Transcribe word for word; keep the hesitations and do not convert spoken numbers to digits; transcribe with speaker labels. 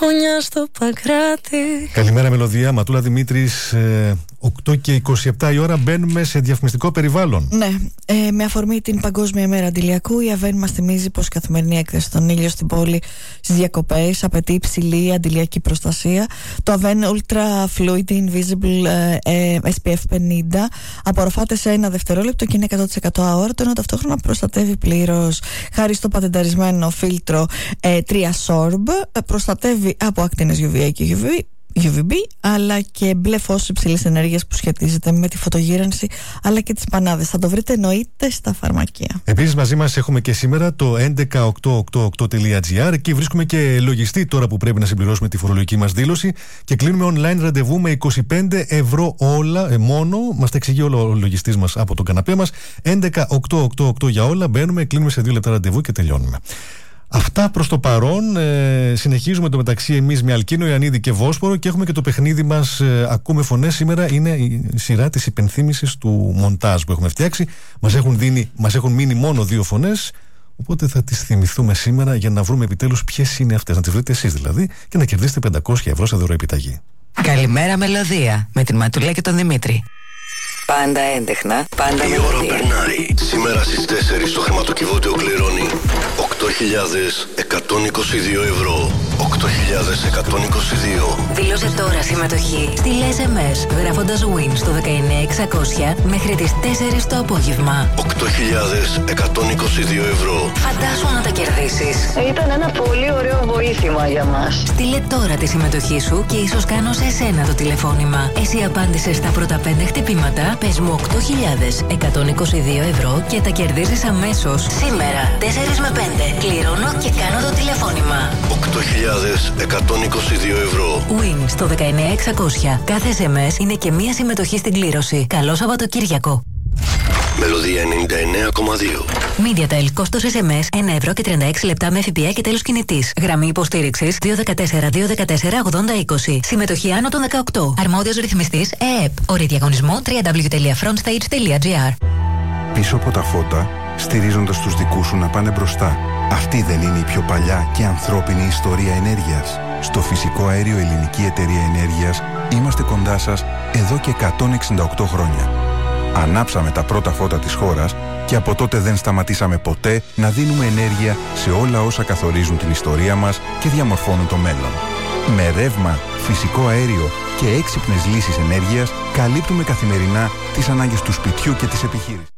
Speaker 1: χωνιά στο Παγκράτη.
Speaker 2: Καλημέρα Μελωδία, Ματούλα Δημήτρης, ε, οκτώ και είκοσι επτά η ώρα, μπαίνουμε σε διαφημιστικό περιβάλλον.
Speaker 3: Ναι, ε, με αφορμή την Παγκόσμια Μέρα Αντιλιακού, η ΑΒΕΝ μας θυμίζει πως η καθημερινή έκθεση στον ήλιο στην πόλη στις διακοπές απαιτεί υψηλή αντιλιακή προστασία. Το ΑΒΕΝ Ultra Fluid Invisible ε, ες πι εφ πενήντα απορροφάται σε ένα δευτερόλεπτο και είναι εκατό τοις εκατό αόρατο, ενώ ταυτόχρονα προστατεύει πλήρως. Χάρη στο πατενταρισμένο φίλτρο ε, τρία Sorb, προστατεύει από ακτίνες γιου βι έι και γιου βι μπι γιου βι μπι, αλλά και μπλε φως υψηλής ενέργειας που σχετίζεται με τη φωτογύρανση αλλά και τις πανάδες. Θα το βρείτε εννοείται στα φαρμακεία.
Speaker 2: Επίσης μαζί μας έχουμε και σήμερα το έντεκα οκτακόσια ογδόντα οκτώ τελεία τζι άρ. Εκεί βρίσκουμε και λογιστή τώρα που πρέπει να συμπληρώσουμε τη φορολογική μας δήλωση και κλείνουμε online ραντεβού με είκοσι πέντε ευρώ όλα ε, μόνο. Μας τα εξηγεί όλο ο λογιστής μας από τον καναπέ μας. έντεκα οκτακόσια ογδόντα οκτώ για όλα. Μπαίνουμε, κλείνουμε σε δύο λεπτά ραντεβού και τελειώνουμε. Αυτά προς το παρόν. Ε, συνεχίζουμε το μεταξύ εμείς με Αλκίνο, Ιαννίδη και Βόσπορο και έχουμε και το παιχνίδι μας ε, Ακούμε Φωνές. Σήμερα είναι η σειρά της υπενθύμησης του μοντάζ που έχουμε φτιάξει. Μας έχουν, δίνει, μας έχουν μείνει μόνο δύο φωνές, οπότε θα τις θυμηθούμε σήμερα για να βρούμε επιτέλους ποιες είναι αυτές. Να τις βρείτε εσείς δηλαδή και να κερδίσετε πεντακόσια ευρώ σε δωροεπιταγή.
Speaker 4: Καλημέρα Μελωδία με την Ματουλέ και τον Δημήτρη. Πάντα έντεχνα, πάντα
Speaker 5: η
Speaker 4: μελωδία.
Speaker 5: ώρα περνάει. Σήμερα στις τέσσερις το χρηματοκιβώτιο κληρώνει οκτώ χιλιάδες εκατόν είκοσι δύο ευρώ. οκτώ χιλιάδες εκατόν είκοσι δύο.
Speaker 4: Δήλωσε τώρα συμμετοχή. Στείλε ες εμ ες γράφοντας win στο δεκαεννιά εξακόσια μέχρι τις τέσσερις το απόγευμα.
Speaker 5: οκτώ χιλιάδες εκατόν είκοσι δύο ευρώ.
Speaker 4: Φαντάσου να τα κερδίσεις.
Speaker 6: Ήταν ένα πολύ ωραίο βοήθημα για μας.
Speaker 4: Στείλε τώρα τη συμμετοχή σου και ίσως κάνω σε εσένα το τηλεφώνημα. Εσύ απάντησες στα πρώτα πέντε χτυπήματα. Πες μου οκτώ χιλιάδες εκατόν είκοσι δύο ευρώ και τα κερδίζεις αμέσως. Σήμερα, τέσσερα με πέντε. Κληρώνω και κάνω το τηλεφώνημα.
Speaker 5: οκτώ χιλιάδες εκατόν είκοσι δύο ευρώ.
Speaker 4: Win στο δεκαεννιά εξακόσια. Κάθε ες εμ ες είναι και μία συμμετοχή στην κλήρωση. Καλό Σαββατοκύριακο.
Speaker 5: Μελωδία ενενήντα εννέα κόμμα δύο.
Speaker 4: MediaTel, κόστος ες εμ ες ένα ευρώ και τριάντα έξι λεπτά με ΦΠΑ και τέλος κινητής. Γραμμή υποστήριξης δύο ένα τέσσερα δύο ένα τέσσερα ογδόντα είκοσι. Συμμετοχή άνω των δεκαοκτώ. Αρμόδιος ρυθμιστής ΕΕΠ. Όροι διαγωνισμού double-u double-u double-u τελεία frontstage τελεία τζι άρ.
Speaker 7: Πίσω από τα φώτα, στηρίζοντας τους δικούς σου να πάνε μπροστά. Αυτή δεν είναι η πιο παλιά και ανθρώπινη ιστορία ενέργειας? Στο Φυσικό Αέριο Ελληνική Εταιρεία Ενέργειας είμαστε κοντά σας εδώ και εκατόν εξήντα οκτώ χρόνια. Ανάψαμε τα πρώτα φώτα της χώρας και από τότε δεν σταματήσαμε ποτέ να δίνουμε ενέργεια σε όλα όσα καθορίζουν την ιστορία μας και διαμορφώνουν το μέλλον. Με ρεύμα, φυσικό αέριο και έξυπνες λύσεις ενέργειας καλύπτουμε καθημερινά τις ανάγκες του σπιτιού και της επιχείρησης.